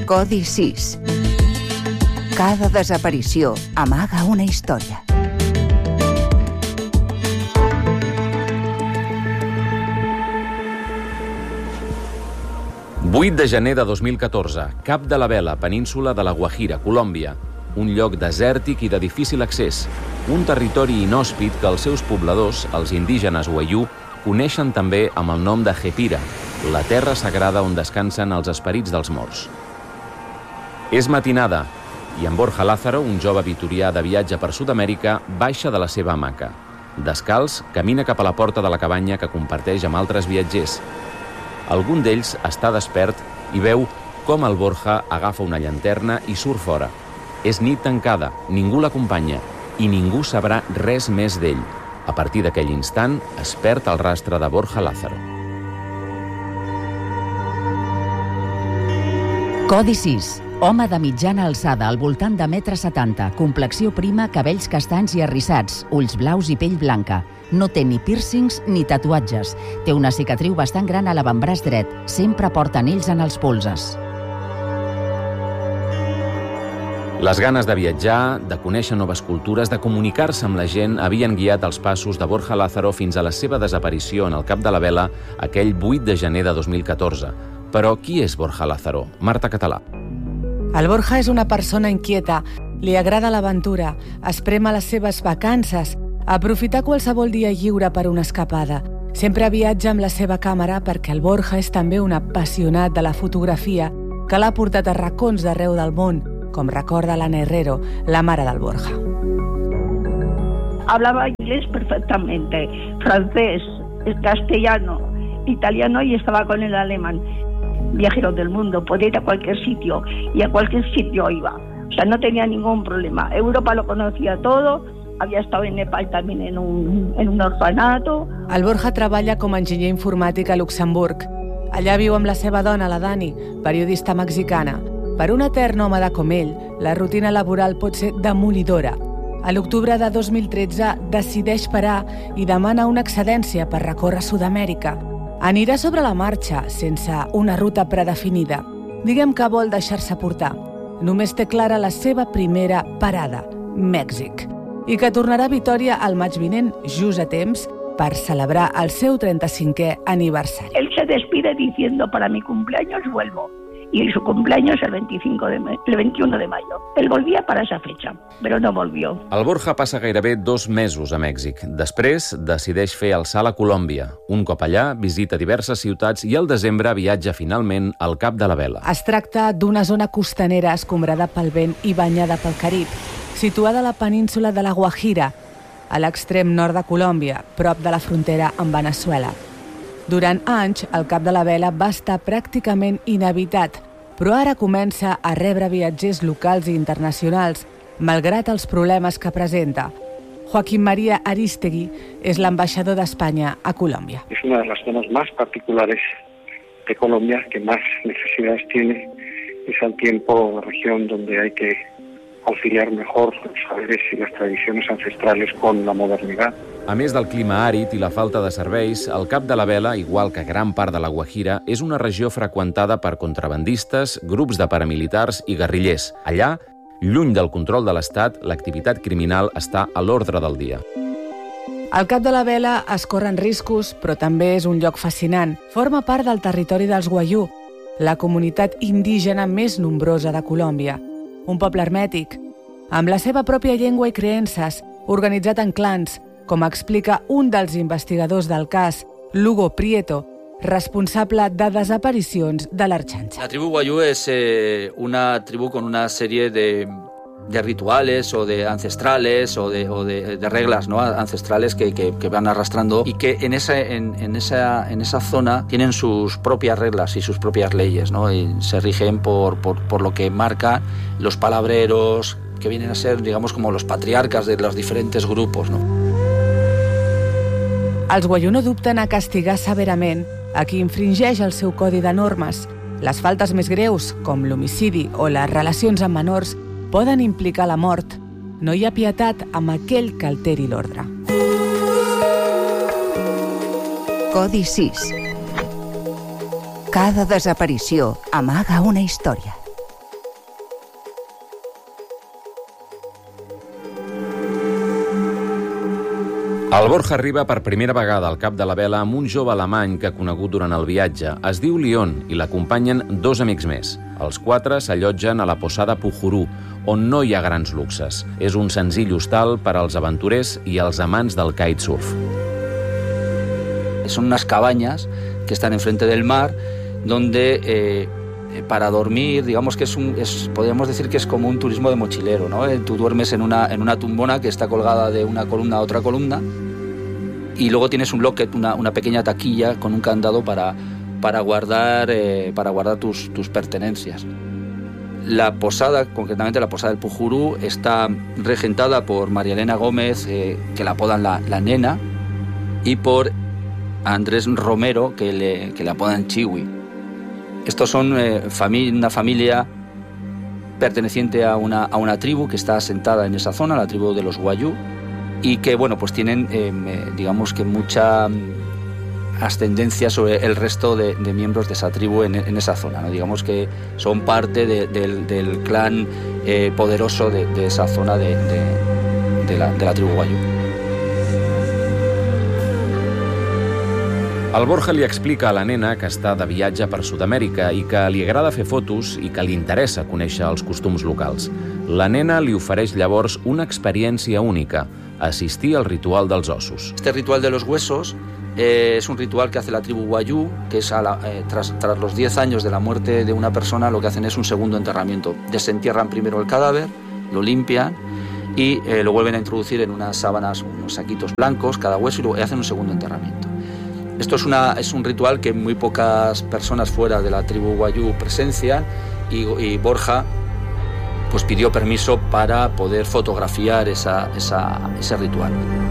Codi 6. Cada desaparició amaga una història. «8 de gener de 2014, Cap de la Vela, península de la Guajira, Colòmbia. Un lloc desèrtic i de difícil accés. Un territori inhòspit que els seus pobladors, els indígenes Wayuu, coneixen també amb el nom de Jepira, la terra sagrada on descansen els esperits dels morts. És matinada i en Borja Lázaro, un jove vitorià de viatge per Sud-amèrica, baixa de la seva hamaca. Descalç, camina cap a la porta de la cabanya que comparteix amb altres viatgers. Algun d'ells està despert i veu com el Borja agafa una llanterna i surt fora. És nit tancada, ningú l'acompanya i ningú sabrà res més d'ell. A partir d'aquell instant, es perd el rastre de Borja Lázaro. Codi 6. Home de mitjana alçada, al voltant de 1,70 m, complexió prima, cabells castanys i arrissats, ulls blaus i pell blanca. No té ni pírcings ni tatuatges. Té una cicatriu bastant gran a l'avantbraç dret. Sempre porta anells en els polzes. Les ganes de viatjar, de conèixer noves cultures, de comunicar-se amb la gent, havien guiat els passos de Borja Lázaro fins a la seva desaparició en el Cap de la Vela aquell 8 de gener de 2014. Però qui és Borja Lázaro? Marta Català. El Borja és una persona inquieta. Li agrada l'aventura, esprema les seves vacances, aprofitar qualsevol dia lliure per una escapada. Sempre viatja amb la seva càmera perquè el Borja és també un apassionat de la fotografia que l'ha portat a racons d'arreu del món, com recorda l'Anna Herrero, la mare del Borja. Hablaba inglés perfectamente, francés, castellano, italiano y estaba con el alemán. Viajero del mundo, podía ir a cualquier sitio y a cualquier sitio iba. O sea, no tenía ningún problema. Europa lo conocía todo, había estado en Nepal también en un orfanato. El Borja treballa com a enginyer informàtic a Luxemburg. Allà viu amb la seva dona, la Dani, periodista mexicana. Per un etern home com ell, la rutina laboral pot ser demolidora. A l'octubre de 2013 decideix parar i demana una excedència per recórrer Sud-amèrica. Anirà sobre la marxa, sense una ruta predefinida. Diguem que vol deixar-se portar. Només té clara la seva primera parada, Mèxic, i que tornarà a Vitòria el maig vinent, just a temps, per celebrar el seu 35è aniversari. Él se despide diciendo, para mi cumpleaños vuelvo. Y su cumpleaños el 21 de mayo. Él volvía para esa fecha, però no volvió. El Borja passa gairebé 2 mesos a Mèxic. Després decideix fer el salt a Colòmbia. Un cop allà, visita diverses ciutats i al desembre viatja finalment al Cap de la Vela. Es tracta d'una zona costanera escombrada pel vent i banyada pel Carib, situada a la península de la Guajira, a l'extrem nord de Colòmbia, prop de la frontera amb Veneçuela. Durant anys, el Cap de la Vela va estar pràcticament inhabitat, però ara comença a rebre viatgers locals i internacionals, malgrat els problemes que presenta. Joaquín María Aristegui és l'ambaixador d'Espanya a Colòmbia. Es una de las zonas más particulares de Colombia, que más necesidades tiene. Es al tiempo la región donde hay que conciliar mejor los saberes y las tradiciones ancestrales con la modernidad. A més del clima àrid i la falta de serveis, el Cap de la Vela, igual que gran part de la Guajira, és una regió freqüentada per contrabandistes, grups de paramilitars i guerrillers. Allà, lluny del control de l'Estat, l'activitat criminal està a l'ordre del dia. Al Cap de la Vela es corren riscos, però també és un lloc fascinant. Forma part del territori dels Wayuu, la comunitat indígena més nombrosa de Colòmbia. Un poble hermètic, amb la seva pròpia llengua i creences, organitzat en clans, com explica un dels investigadors del cas, Lugo Prieto, responsable de desaparicions de l'Arxanxa. La tribu Wayuu es una tribu con una serie de rituales o de ancestrales o de reglas, ¿no?, ancestrales que van arrastrando y que en esa zona tienen sus propias reglas y sus propias leyes, ¿no? Y se rigen por lo que marcan los palabreros, que vienen a ser, digamos, como los patriarcas de los diferentes grupos, ¿no? Els Wayuu no dubten a castigar severament a qui infringeix el seu codi de normes. Les faltes més greus, com l'homicidi o les relacions amb menors, poden implicar la mort. No hi ha pietat amb aquell que alteri l'ordre. Codi 6. Cada desaparició amaga una història. El Borja arriba per primera vegada al Cap de la Vela amb un jove alemany que ha conegut durant el viatge. Es diu Leon i l'acompanyen 2 amics més. Els 4 s'allotgen a la Posada Pujurú, on no hi ha grans luxes. És un senzill hostal per als aventurers i els amants del kitesurf. Son unas cabañas que están enfrente del mar, donde para dormir, digamos que podríamos decir que es como un turismo de mochilero, ¿no? Tú duermes en una tumbona que está colgada de una columna a otra columna, y luego tienes un locket, una pequeña taquilla con un candado para guardar tus pertenencias. La posada, concretamente la posada del Pujurú, está regentada por María Elena Gómez, que la apodan la Nena, y por Andrés Romero, que le apodan Chiwi. Estos son una familia perteneciente a una tribu que está asentada en esa zona, la tribu de los Wayuu, y que pues tienen, digamos que mucha ascendencia sobre el resto de miembros de esa tribu en esa zona, ¿no? Digamos que son parte del clan poderoso de esa zona de la tribu Wayuu. El Borja li explica a la nena que està de viatge per Sud-amèrica i que li agrada fer fotos i que li interessa conèixer els costums locals. La nena li ofereix llavors una experiència única, assistir al ritual dels ossos. Este ritual de los huesos es un ritual que hace la tribu Wayuu, que es tras los 10 años de la muerte de una persona, lo que hacen es un segundo enterramiento. Desentierran primero el cadáver, lo limpian y lo vuelven a introducir en unas sábanas, unos saquitos blancos, cada hueso, y luego hacen un segundo enterramiento. Esto es un ritual que muy pocas personas fuera de la tribu Wayuu presencian, y Borja pues pidió permiso para poder fotografiar ese ritual.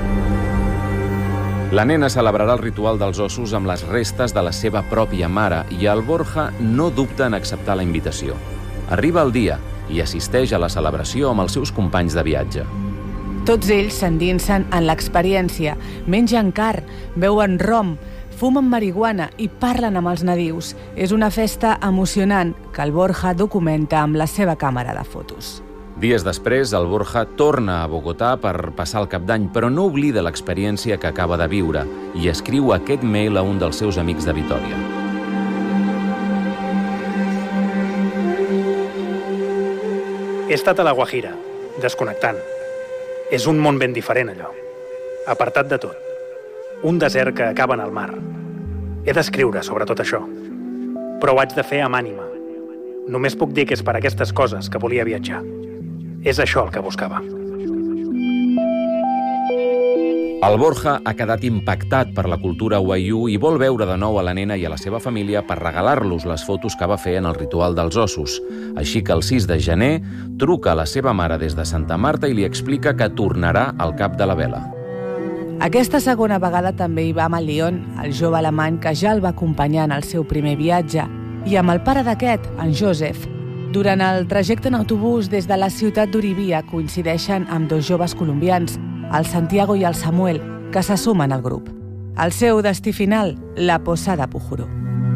La nena celebrarà el ritual dels ossos amb les restes de la seva pròpia mare i el Borja no dubta en acceptar la invitació. Arriba el dia i assisteix a la celebració amb els seus companys de viatge. Tots ells s'endinsen en l'experiència, mengen car, beuen rom, fumen marihuana i parlen amb els nadius. És una festa emocionant que el Borja documenta amb la seva càmera de fotos. Dies després, el Borja torna a Bogotà per passar el Cap d'Any, però no oblida l'experiència que acaba de viure i escriu aquest mail a un dels seus amics de Vitòria. He estat a la Guajira, desconnectant. És un món ben diferent, allò. Apartat de tot. Un desert que acaba en el mar. He d'escriure sobre tot això. Però ho haig de fer amb ànima. Només puc dir que és per aquestes coses que volia viatjar. És això el que buscava. El Borja ha quedat impactat per la cultura Wayuu i vol veure de nou a la nena i a la seva família per regalar-los les fotos que va fer en el ritual dels ossos. Així que el 6 de gener truca a la seva mare des de Santa Marta i li explica que tornarà al Cap de la Vela. Aquesta segona vegada també hi va amb el Leon, el jove alemany que ja el va acompanyar en el seu primer viatge, i amb el pare d'aquest, en Joseph. Durant el trajecte en autobús des de la ciutat d'Oribia coincideixen amb 2 joves colombians, el Santiago i el Samuel, que se sumen al grup. El seu destí final, la Posada Pujurú.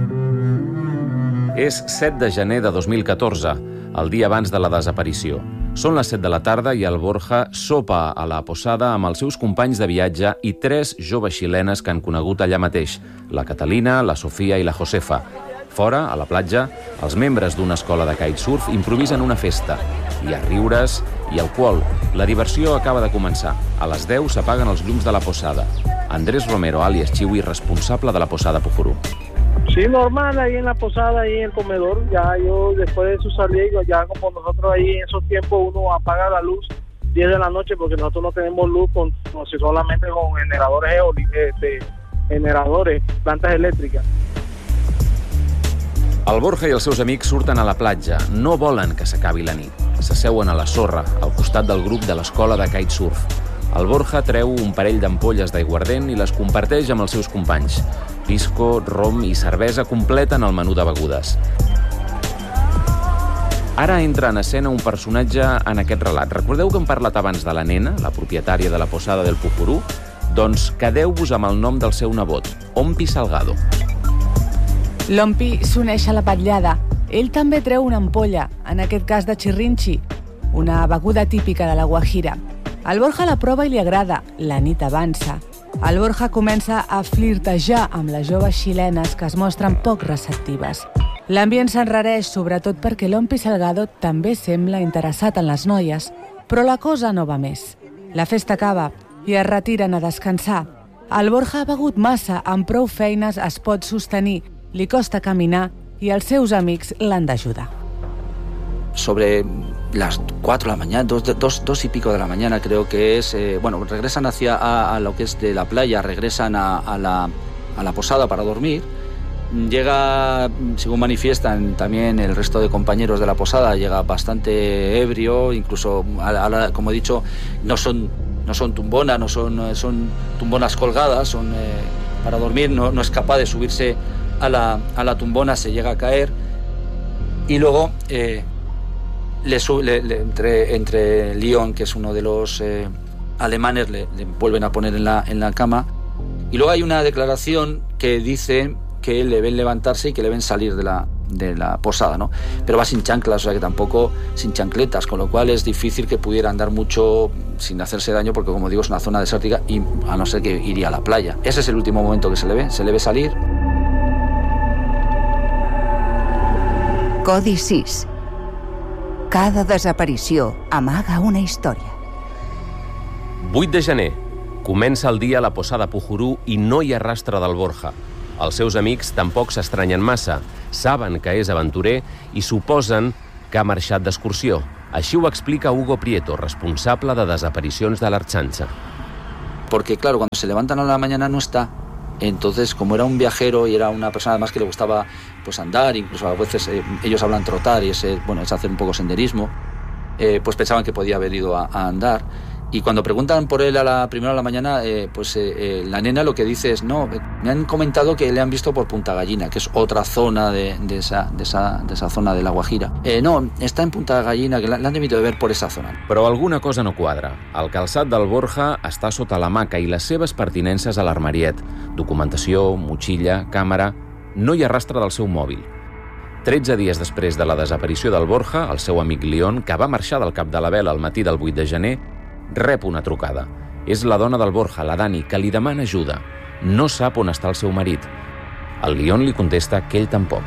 És 7 de gener de 2014, el dia abans de la desaparició. Són les 7 de la tarda i el Borja sopa a la posada amb els seus companys de viatge i 3 joves xilenes que han conegut allà mateix, la Catalina, la Sofia i la Josefa. Fora, a la platja, els membres d'una escola de kitesurf improvisen una festa. Hi ha riures i alcohol. La diversió acaba de començar. A les 10 s'apaguen els llums de la posada. Andrés Romero, alias Chiwi, responsable de la Posada Pujurú. Sí, normal, ahí en la posada, ahí en el comedor. Ya yo después de eso salí, ya como nosotros ahí en esos tiempos uno apaga la luz 10 de la noche porque nosotros no tenemos luz solamente con generadores, plantas eléctricas. El Borja i els seus amics surten a la platja. No volen que s'acabi la nit. S'asseuen a la sorra, al costat del grup de l'escola de kitesurf. El Borja treu un parell d'ampolles d'aiguardent i les comparteix amb els seus companys. Pisco, rom i cervesa completen el menú de begudes. Ara entra en escena un personatge en aquest relat. Recordeu que hem parlat abans de la nena, la propietària de la Posada del Pujurú? Doncs quedeu-vos amb el nom del seu nebot, Ompi Salgado. L'Ompi s'uneix a la vetllada. Ell també treu una ampolla, en aquest cas de chirrinchi, una beguda típica de la Guajira. El Borja la prova i li agrada. La nit avança. El Borja comença a flirtejar amb les joves xilenes que es mostren poc receptives. L'ambient s'enrareix sobretot perquè l'Ompi Salgado també sembla interessat en les noies, però la cosa no va més. La festa acaba i es retiren a descansar. El Borja ha begut massa, amb prou feines es pot sostenir, li costa caminar i els seus amics l'han d'ajudar. Sobre las 4 de la mañana, 2 y pico de la mañana creo que es, regresan a lo que es de la playa, regresan a la posada para dormir. Llega, según manifiestan también el resto de compañeros de la posada, llega bastante ebrio, incluso, como he dicho, no son tumbonas, son tumbonas colgadas, son para dormir, no es capaz de subirse a la tumbona, se llega a caer y luego entre Leon, que es uno de los alemanes, le vuelven a poner en la cama, y luego hay una declaración que dice que le ven levantarse y que le ven salir de la posada, ¿no? Pero va sin chanclas, o sea que tampoco sin chancletas, con lo cual es difícil que pudiera andar mucho sin hacerse daño, porque como digo es una zona desértica y a no ser que iría a la playa. Ese es el último momento que se le ve salir. Codi 6. Cada desaparició amaga una història. 8 de gener. Comença el dia a la posada Pujurú i no hi ha rastre del Borja. Els seus amics tampoc s'estranyen massa. Saben que és aventurer i suposen que ha marxat d'excursió. Així ho explica Hugo Prieto, responsable de desaparicions de l'Archancha. Porque claro, cuando se levantan a la mañana no está. Entonces, como era un viajero y era una persona además que le gustaba pues andar, incluso a veces ellos hablan trotar y es hacer un poco senderismo, pues pensaban que podía haber ido a andar. Y cuando preguntan por él primero a la mañana, la nena lo que dice es, no, me han comentado que le han visto por Punta Gallina, que es otra zona de esa zona de la Guajira. No, está en Punta Gallina, que l'han debido de ver por esa zona. Però alguna cosa no quadra. El calçat del Borja està sota l'hamaca i les seves pertinences a l'armariet. Documentació, motxilla, càmera... No hi ha rastre del seu mòbil. 13 dies després de la desaparició del Borja, el seu amic Leon, que va marxar del Cap de la Vela al matí del 8 de gener, rep una trucada. És la dona del Borja, la Dani, que li demana ajuda. No sap on està el seu marit. El Leon li contesta que ell tampoc.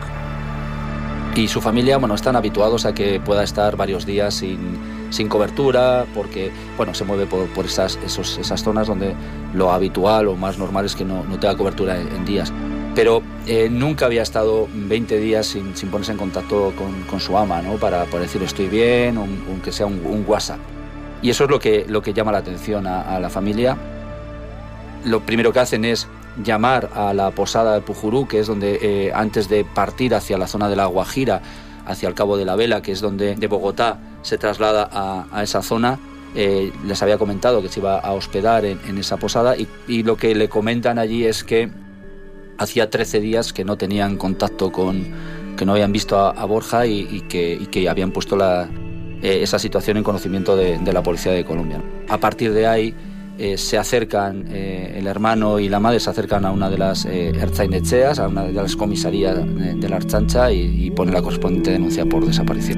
Y su familia, están habituados a que pueda estar varios días sin cobertura, porque, se mueve por esas zonas donde lo habitual o más normal es que no tenga cobertura en días. Pero nunca había estado 20 días sin ponerse en contacto con su ama, ¿no? Para decir estoy bien, aunque sea un WhatsApp. Y eso es lo que llama la atención a la familia. Lo primero que hacen es llamar a la posada de Pujurú, que es donde antes de partir hacia la zona de la Guajira, hacia el Cabo de la Vela, que es donde de Bogotá se traslada a esa zona, les había comentado que se iba a hospedar en esa posada y lo que le comentan allí es que hacía 13 días que no tenían contacto que no habían visto a Borja y que habían puesto esa situación en conocimiento de la policía de Colombia. A partir de ahí se acercan, el hermano y la madre se acercan a una de las ertzainetxeas, a una de las comisarías de la Archancha y ponen la correspondiente denuncia por desaparición.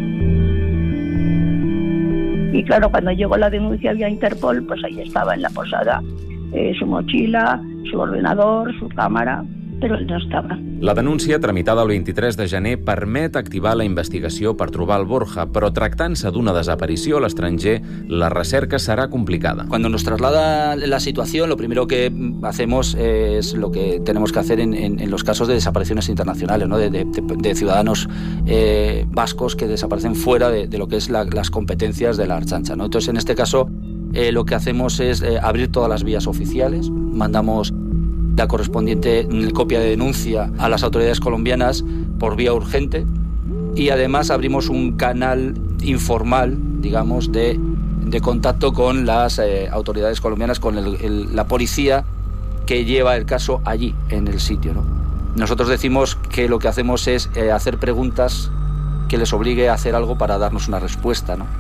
Y claro, cuando llegó la denuncia vía Interpol, pues ahí estaba en la posada su mochila, su ordenador, su cámara, però ell no estava. La denúncia, tramitada el 23 de gener, permet activar la investigació per trobar el Borja, però tractant-se d'una desaparició a l'estranger, la recerca serà complicada. Cuando nos traslada la situación, lo primero que hacemos es lo que tenemos que hacer en los casos de desapariciones internacionales, ¿no? de ciudadanos vascos que desaparecen fuera de lo que es las competencias de la Archancha, ¿no? Entonces, en este caso, lo que hacemos es abrir todas las vías oficiales, mandamos la correspondiente copia de denuncia a las autoridades colombianas por vía urgente y además abrimos un canal informal, digamos, de contacto con las autoridades colombianas, con la policía que lleva el caso allí, en el sitio, ¿no? Nosotros decimos que lo que hacemos es hacer preguntas que les obligue a hacer algo para darnos una respuesta, ¿no?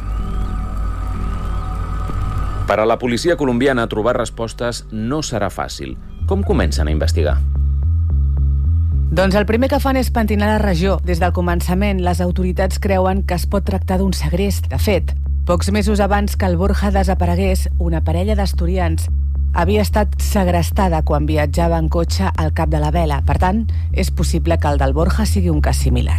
Per a la policia colombiana, trobar respostes no serà fàcil. Com comencen a investigar? Doncs el primer que fan és pentinar la regió. Des del començament, les autoritats creuen que es pot tractar d'un segrest. De fet, pocs mesos abans que el Borja desaparegués, una parella d'asturians havia estat segrestada quan viatjava en cotxe al Cap de la Vela. Per tant, és possible que el del Borja sigui un cas similar.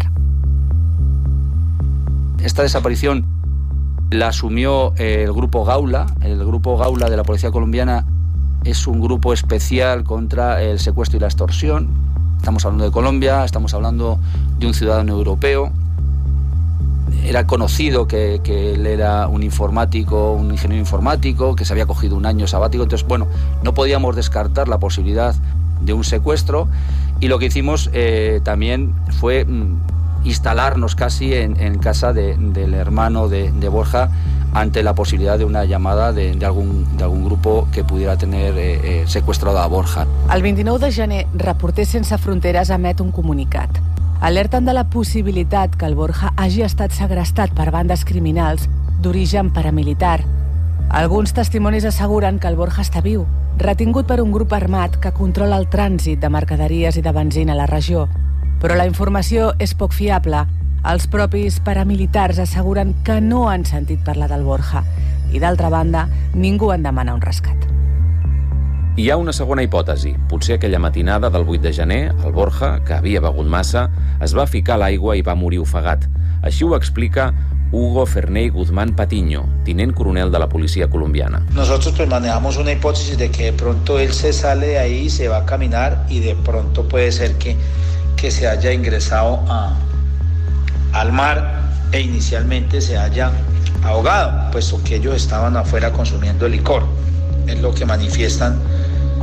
Esta desaparición la asumió el Grupo Gaula. El Grupo Gaula de la Policía Colombiana es un grupo especial contra el secuestro y la extorsión. Estamos hablando de Colombia, estamos hablando de un ciudadano europeo. Era conocido que él era un informático, un ingeniero informático, que se había cogido un año sabático. Entonces, bueno, no podíamos descartar la posibilidad de un secuestro. Y lo que hicimos también fue instalarnos casi en casa del hermano de Borja ante la posibilitat d'una llamada d'algun grup que pudiera tener secuestrado a Borja. El 29 de gener, Reporters Sense Fronteres emet un comunicat. Alerten de la possibilitat que el Borja hagi estat segrestat per bandes criminals d'origen paramilitar. Alguns testimonis asseguren que el Borja està viu, retingut per un grup armat que controla el trànsit de mercaderies i de benzina a la regió. Però la informació és poc fiable. Els propis paramilitars asseguren que no han sentit parlar del Borja i, d'altra banda, ningú en demana un rescat. Hi ha una segona hipòtesi. Potser aquella matinada del 8 de gener, el Borja, que havia begut massa, es va ficar a l'aigua i va morir ofegat. Així ho explica Hugo Ferney Guzmán Patiño, tinent coronel de la policía colombiana. Nosotros pues manejamos una hipótesis de que de pronto él se sale de ahí, se va a caminar y de pronto puede ser que se haya ingresado al mar e inicialmente se haya ahogado, puesto que ellos estaban afuera consumiendo licor. Es lo que manifiestan